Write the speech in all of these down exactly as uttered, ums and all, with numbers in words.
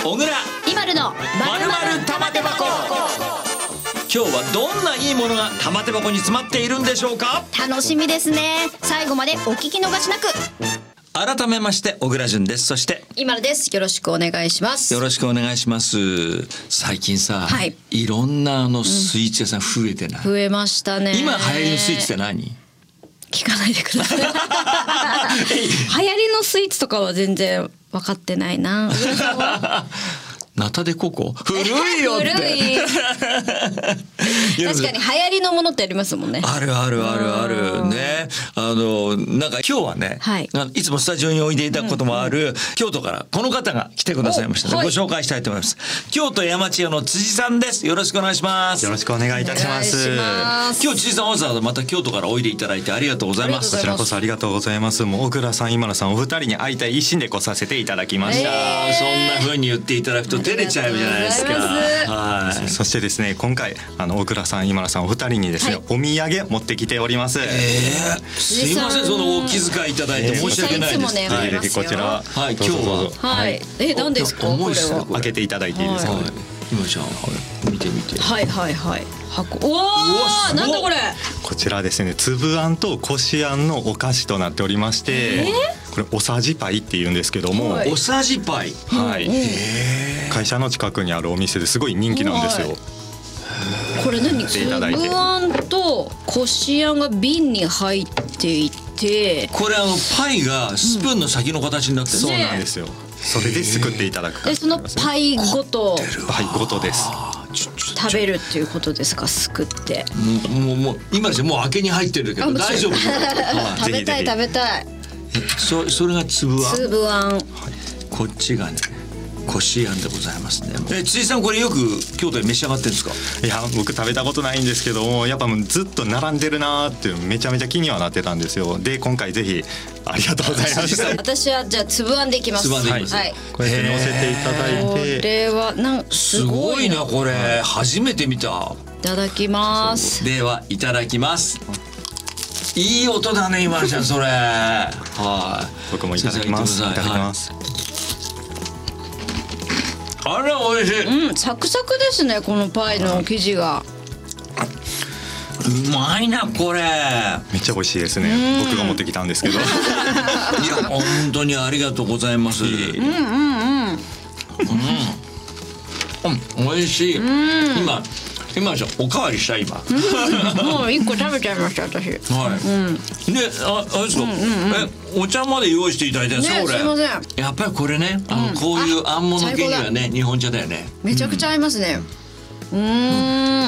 小倉今るのまるまる玉手箱。今日はどんないいものが玉手箱に詰まっているんでしょうか。 楽しみですね。最後までお聞き逃しなく。 改めまして小倉淳です。そして今るです。よろしくお願いします。 よろしくお願いします。最近さ、 はい、 いろんなあのスイーツ屋さん増えてない、 うん、増えましたね。 今流行りのスイーツって何？ 聞かないでください。流行りのスイーツとかは全然分かってないな。 ナタデココ古いよって。 古い。確かに流行りのものってありますもんね。 あるあるあるあるね。あのなんか今日はね、はい、いつもスタジオにおいでいただくこともある、うんうん、京都からこの方が来てくださいましたので、はい、ご紹介したいと思います。京都山千代の辻さんです。よろしくお願いします。 よろしくお願いいたします。 今日辻さんわざわざまた京都からおいでいただいてありがとうございます。 こちらこそありがとうございます。もう小倉さん今野さんお二人に会いたい一心で来させていただきました。 えー、そんな風に言っていただくと照れちゃうじゃないですか。 はい。そしてですね、今回あの小倉さん今野さんお二人にですね、はい、お土産持ってきております。 えー、すいません、そのお気遣いいただいて申し訳ないです。 えー、いつもね、 こちら、 はい、今日は、 はい、えー、何ですか。 重いですね。 開けていただいていいですか。はい、 今じゃあ、はい、見てみて。 はいはいはい。箱。うわー、なんだこれ。 こちらですね、粒あんとこしあんのお菓子となっておりまして、えー、これおさじパイって言うんですけども、 はい、おさじパイ。 はい。会社の近くにあるお店ですごい人気なんですよ。 これ何？粒あんとこしあんが瓶に入っていて、 これあのパイがスプーンの先の形になってる、 うん、そうなんですよ。それですくっていただくか、 でそのパイごとパイごとです食べるっていうことですか。すくってもうもう今じゃもう開けに入ってるけど大丈夫。 食べたい食べたい。 そそれが粒あん。 粒あん、はい、 こっちがねこしあんでございますね。え、辻さんこれよく京都で召し上がってるんですか。 いや僕食べたことないんですけども、やっぱもうずっと並んでるなーってめちゃめちゃ気にはなってたんですよ。で今回ぜひありがとうございます。 私はじゃあ粒あんでいきます。 粒あんでいきます、 はい、 こうやって乗せていただいて。 これはなんすごいなこれ、はい、初めて見た。 いただきます。 ではいただきます。いい音だね今ちゃんそれ。はい、 僕もいただきます。いただきます。はい、 あれ美味しい。 うん、サクサクですねこのパイの生地が。 うまいなこれ。 めっちゃ美味しいですね。僕が持ってきたんですけど。いや本当にありがとうございます。うんうんうん。うん、美味しい。今今じゃおかわりした今。 もう一個食べちゃいました私。 はい。うん、で、あ、あれですか。うんうんうん、え、お茶まで用意していただいたんですか、これ。 すいません。 やっぱりこれね、あの、うん、こういうあんもの系にはね、日本茶だよね。 めちゃくちゃ合いますね。うん。うん、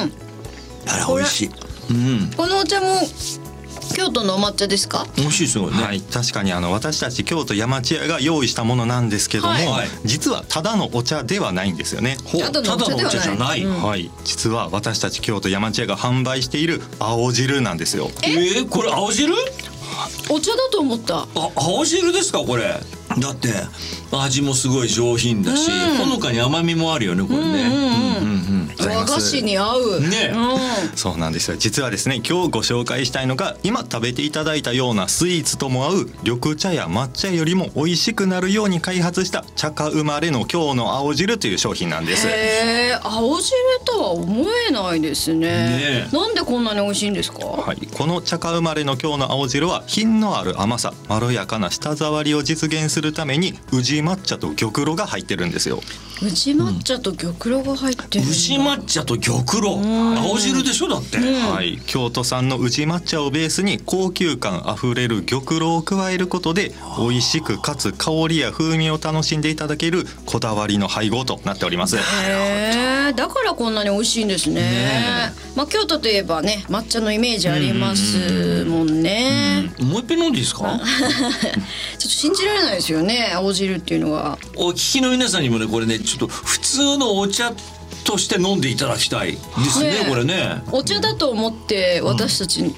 あれ美味しい。うん。 このお茶も京都のお抹茶ですか。 美味しいですよね。 はい、確かにあの私たち京都山千屋が用意したものなんですけども、はい、実はただのお茶ではないんですよね。 ただのお茶じゃない。 うん、はい、実は私たち京都山千屋が販売している青汁なんですよ。 えー、これ青汁？ お茶だと思った。 あ、青汁ですかこれ。だって味もすごい上品だし、うん、ほのかに甘みもあるよねこれね。 和菓子に合うね、 うん、そうなんですよ。実はですね今日ご紹介したいのが今食べていただいたようなスイーツとも合う緑茶や抹茶よりも美味しくなるように開発した茶花生まれの京の青汁という商品なんです。 へー、青汁とは思えないです ね, ねなんでこんなに美味しいんですか。 はい、この茶花生まれの京の青汁は品のある甘さまろやかな舌触りを実現するために宇治抹茶と玉露が入ってるんですよ。 宇治抹茶と玉露が入ってる、うん、 宇治抹茶と玉露、青汁でしょだって、うん、 はい、京都産の宇治抹茶をベースに高級感あふれる玉露を加えることで美味しくかつ香りや風味を楽しんでいただけるこだわりの配合となっております。 へー、だからこんなに美味しいんです ね, ねまあ、京都といえばね抹茶のイメージありますもんね。 うんうん、もう一遍飲んでいいですか。ちょっと信じられないですよね青汁っていうのが。 お聞きの皆さんにもねこれねちょっと普通のお茶として飲んでいただきたいですね、ね、これね。 お茶だと思って私たち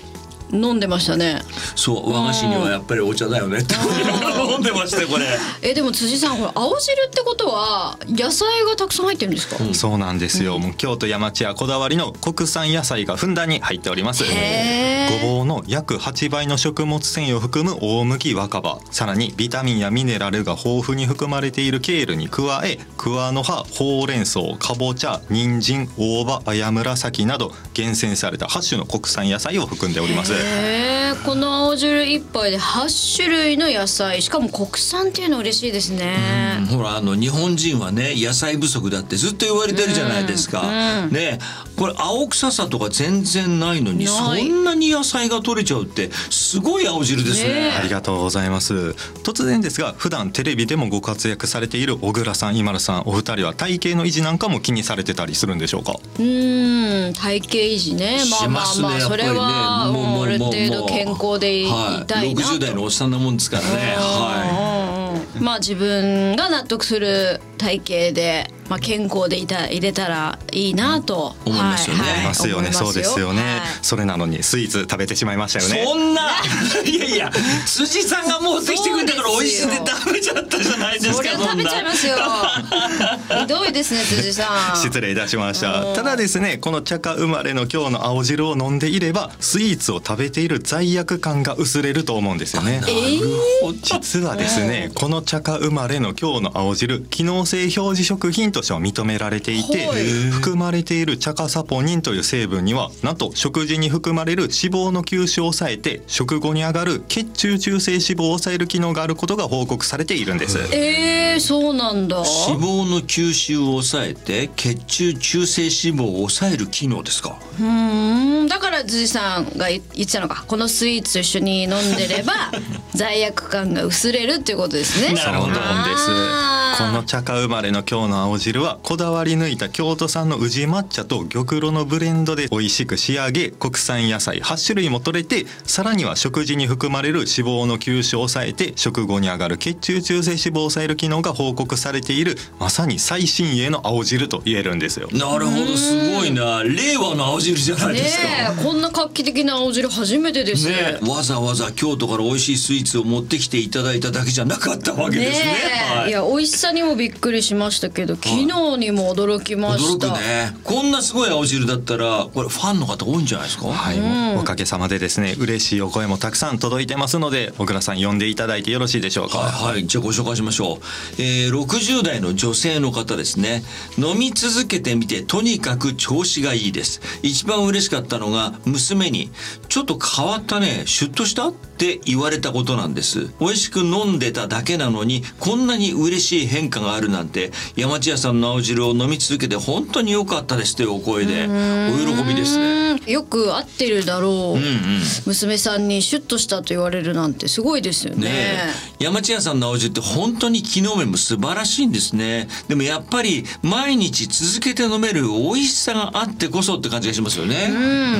飲んでましたね。 そう和菓子にはやっぱりお茶だよねって飲んでましたよこれ。 えでも辻さんこれ青汁ってことは野菜がたくさん入ってるんですか？ うん、そうなんですよ、うん、もう京都山千屋こだわりの国産野菜がふんだんに入っております。ごぼうの約はちばいの食物繊維を含む大麦若葉、さらにビタミンやミネラルが豊富に含まれているケールに加え、桑の葉、ほうれん草、かぼちゃ、人参、大葉、綾紫など厳選されたはち種の国産野菜を含んでおります。 へー、この青汁一杯ではち種類の野菜、しかも国産っていうの嬉しいですね。 うん、ほらあの日本人はね野菜不足だってずっと言われてるじゃないですか、うんうん、ねこれ青臭さとか全然ないのにそんなに野菜が取れちゃうってすごい青汁ですね。 ね、ありがとうございます。突然ですが普段テレビでもご活躍されている小倉さん、今田さん、お二人は体型の維持なんかも気にされてたりするんでしょうか？ うーん体型維持ね、まあまあまあ、ね、それはもうある程度健康でいたいなと、はい、 ろくじゅう代のおっさんなもんですからね。はい、 まあ自分が納得する体型で、まあ、健康でいた入れたらいいなと思いますよね。 はいはい、ますよね。そうですよね、はい、それなのにスイーツ食べてしまいましたよね。 そんないやいや辻さんが持ってきてくれたから美味しいで食べちゃったじゃないですか。 それは食べちゃいますよひどいですね辻さん。 失礼いたしました。ただですね、この茶化生まれの今日の青汁を飲んでいればスイーツを食べている罪悪感が薄れると思うんですよね。 なるほど。 実はですね、この茶化生まれの今日の青汁、機能性表示食品としては認められていて、含まれている茶化サポニンという成分にはなんと食事に含まれる脂肪の吸収を抑えて食後に上がる血中中性脂肪を抑える機能があることが報告されているんです。 えー、そうなんだ。 脂肪の吸収を抑えて血中中性脂肪を抑える機能ですか？ うーん、だから辻さんが言ってたのか、このスイーツと一緒に飲んでれば罪悪感が薄れるっていうことですね。 なるほどです。この茶化生まれの今日の青汁はこだわり抜いた京都産の宇治抹茶と玉露のブレンドで美味しく仕上げ、国産野菜はち種類も取れて、さらには食事に含まれる脂肪の吸収を抑えて食後に上がる血中中性脂肪を抑える機能が報告されている、まさに最新鋭の青汁と言えるんですよ。 なるほど、すごいな。令和の青汁じゃないですか。 ねえ、こんな画期的な青汁初めてですね。 わざわざ京都から美味しいスイーツを持ってきていただいただけじゃなかったわけですね。 ねえ、はい、いや美味しさにもびっくりしましたけど、機能にも驚きました。 驚くね。こんなすごい青汁だったらこれファンの方多いんじゃないですか？ はい、うん、おかげさまでですね、嬉しいお声もたくさん届いてますので、小倉さん呼んでいただいてよろしいでしょうか？ はい、はい、じゃあご紹介しましょう。えー、ろくじゅう代の女性の方ですね。飲み続けてみてとにかく調子がいいです。一番嬉しかったのが娘にちょっと変わったね、シュッとしたって言われたことなんです。美味しく飲んでただけなのにこんなに嬉しい変化があるなんて、山千屋さんの青汁を飲み続けて本当に良かったですというお声でお喜びですね。 よく合ってるだろう、うんうん、娘さんにシュッとしたと言われるなんてすごいですよね。ね、 山千屋さんの青汁って本当に機能面も素晴らしいんですね。でもやっぱり毎日続けて飲める美味しさがあってこそって感じがしますよね。 うん、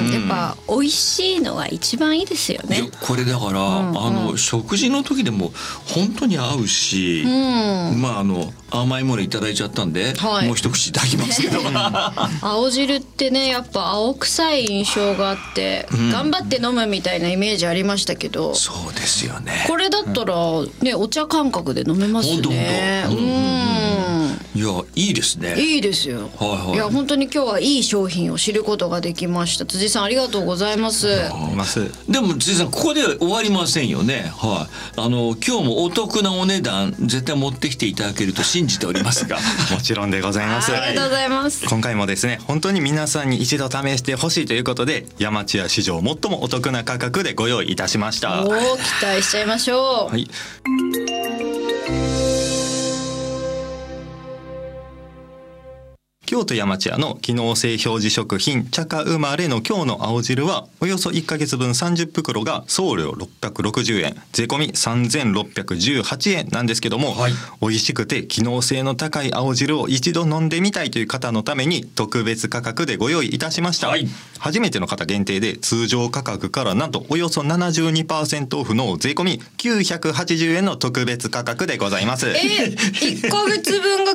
うん、やっぱ美味しいのが一番いいですよね。 いやこれだから、うんうん、あの食事の時でも本当に合うし、うん、まああの甘いものいただいちゃったんで、はい、もう一口いただきますけど青汁ってね、やっぱ青臭い印象があって、うん、頑張って飲むみたいなイメージありましたけど、 そうですよね。 これだったらね、お茶感覚で飲めますね。 ほんとほんと、うんうんうん、いやいいですね。 いいですよ、はいはい、いや本当に今日はいい商品を知ることができました。辻さんありがとうございます。 でも辻さんここで終わりませんよね。はい、あの今日もお得なお値段絶対持ってきていただけると信じておりますがもちろんでございます。 ありがとうございます。 今回もですね、本当に皆さんに一度試してほしいということで、山千屋史上最もお得な価格でご用意いたしました。 おー、期待しちゃいましょう。はい、 京都山千屋の機能性表示食品茶化生まれの今日の青汁はおよそいっかげつぶんさんじゅっぷくろが送料ろっぴゃくろくじゅうえん、税込みさんぜんろっぴゃくじゅうはちえんなんですけども、はい、美味しくて機能性の高い青汁を一度飲んでみたいという方のために特別価格でご用意いたしました。はい、初めての方限定で通常価格からなんとおよそ ななじゅうにパーセント オフの税込みきゅうひゃくはちじゅうえんの特別価格でございます。 えー、いっかげつぶんが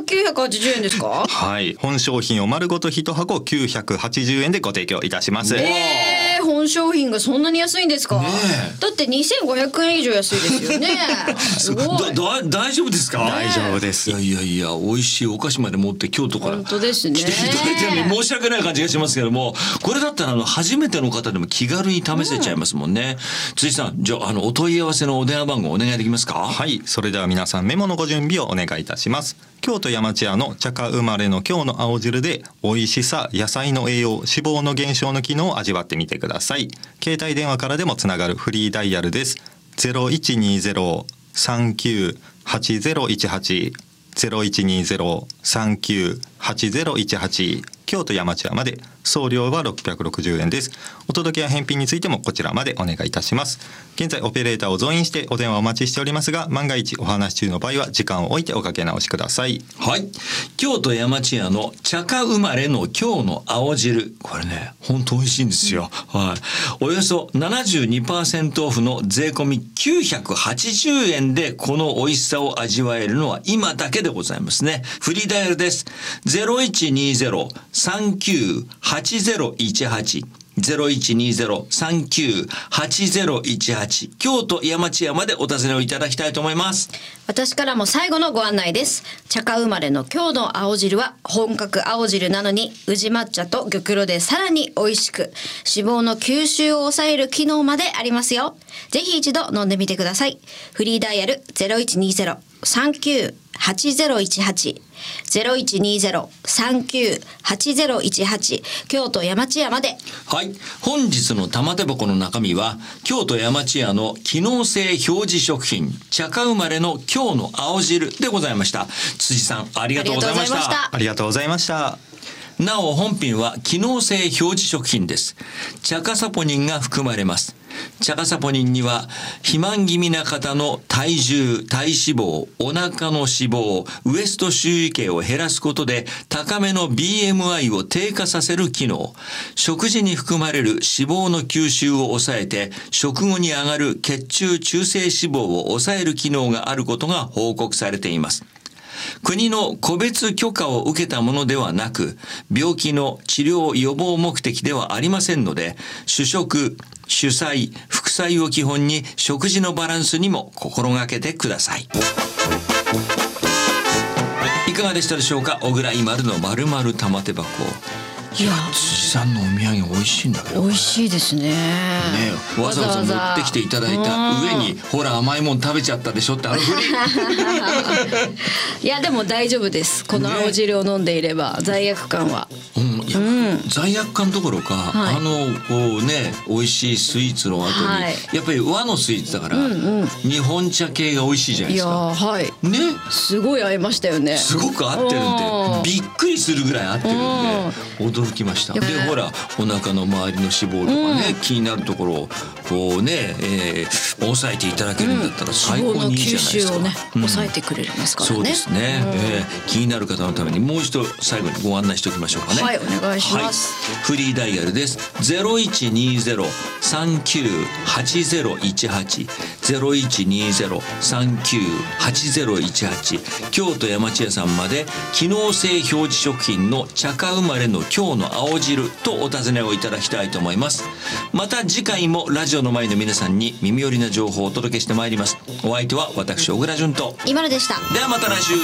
きゅうひゃくはちじゅうえんですか？ はい、本商品を丸ごと一箱きゅうひゃくはちじゅうえんでご提供いたします。 えー、本商品がそんなに安いんですか？ ねだってにせんごひゃくえん以上安いですよね。すごい。 だだ大丈夫ですか？ 大丈夫です。 いやいやいや、美味しいお菓子まで持って京都から本当ですね。 来ていただいてるのに申し訳ない感じがしますけども、これだったらあの初めての方でも気軽に試せちゃいますもんね。うん、辻さん、じゃあ、あのお問い合わせのお電話番号お願いできますか？ はい、それでは皆さんメモのご準備をお願いいたします。京都山千屋の茶花生まれの京の青汁で美味しさ、野菜の栄養、脂肪の減少の機能を味わってみてください。携帯電話からでもつながるフリーダイヤルです。ゼロいちにゼロ さんきゅう はちゼロいちはち ゼロいちにゼロ さんきゅう はちゼロいちはち、京都山千屋まで。送料はろっぴゃくろくじゅうえんです。お届けや返品についてもこちらまでお願いいたします。現在オペレーターを増員してお電話お待ちしておりますが、万が一お話し中の場合は時間を置いておかけ直しください。 はい、京都山千屋の茶花生まれの京の青汁、これね本当美味しいんですよ。はい、およそ ななじゅうにパーセント オフの税込みきゅうひゃくはちじゅうえんでこの美味しさを味わえるのは今だけでございますね。フリーダイヤルです。ゼロいちにゼロ さんきゅう はちゼロいちはち ゼロいちにゼロ さんきゅう はちゼロいちはち、京都山千屋までお尋ねをいただきたいと思います。 私からも最後のご案内です。茶花生まれの京の青汁は本格青汁なのに宇治抹茶と玉露でさらに美味しく、脂肪の吸収を抑える機能までありますよ。ぜひ一度飲んでみてください。フリーダイヤルゼロいちにゼロ さんきゅう はちゼロいちはち ゼロいちにゼロ さんきゅう はちゼロいちはち、京都山千屋まで。 はい、本日の玉手箱の中身は京都山千屋の機能性表示食品茶花生まれの京の青汁でございました。辻さん、ありがとうございました。 ありがとうございました。 なお本品は機能性表示食品です。茶化サポニンが含まれます。茶化サポニンには肥満気味な方の体重、体脂肪、お腹の脂肪、ウエスト周囲系を減らすことで高めの ビーエムアイ を低下させる機能、食事に含まれる脂肪の吸収を抑えて食後に上がる血中中性脂肪を抑える機能があることが報告されています。国の個別許可を受けたものではなく、病気の治療予防目的ではありませんので、主食、主菜、副菜を基本に食事のバランスにも心がけてください。いかがでしたでしょうか。小倉井丸のまるまる玉手箱。いや、辻さんのお土産美味しいんだけど、 美味しいですね。ね、 わざわざ持ってきていただいた上に、ほら甘いもん食べちゃったでしょってあのふりいやでも大丈夫です。この青汁を飲んでいれば、ね、罪悪感は、 うん、いや、うん、罪悪感どころか、はい、あのこうね美味しいスイーツの後に、はい、やっぱり和のスイーツだから、うんうん、日本茶系が美味しいじゃないですか。 いや、はい、 ね、 すごい合いましたよね。 すごく合ってるんでびっくりするぐらい合ってるんで驚きました。でほらお腹の周りの脂肪とかね、うん、気になるところをこうね、えー、抑えていただけるんだったら最高にいいじゃないですか。 脂肪の吸収をね、うん、抑えてくれますからね。 そうですね、うん、えー、気になる方のためにもう一度最後にご案内しておきましょうかね。 はい、お願いします。 はい、フリーダイヤルです。ゼロいちにゼロ さんきゅう はちゼロいちはち ゼロいちにゼロ さんきゅう はちゼロいちはち、京都山千屋さんまで機能性表示食品の茶花生まれの京の青汁とお尋ねをいただきたいと思います。また次回もラジオの前の皆さんに耳寄りな情報をお届けしてまいります。お相手は私小倉淳と今野でした。 ではまた来週。